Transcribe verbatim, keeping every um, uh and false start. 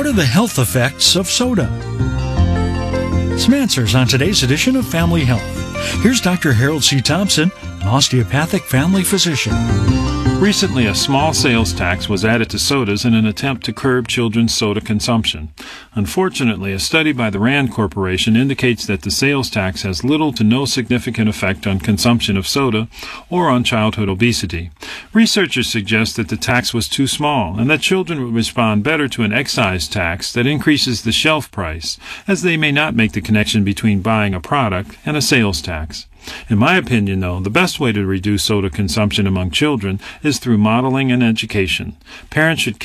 are the health effects of soda? Some answers on today's edition of Family Health. Here's Doctor Harold C. Thompson, an osteopathic family physician. Recently, a small sales tax was added to sodas in an attempt to curb children's soda consumption. Unfortunately, a study by the RAND Corporation indicates that the sales tax has little to no significant effect on consumption of soda or on childhood obesity. Researchers suggest that the tax was too small and that children would respond better to an excise tax that increases the shelf price, as they may not make the connection between buying a product and a sales tax. In my opinion, though, the best way to reduce soda consumption among children is through modeling and education. Parents should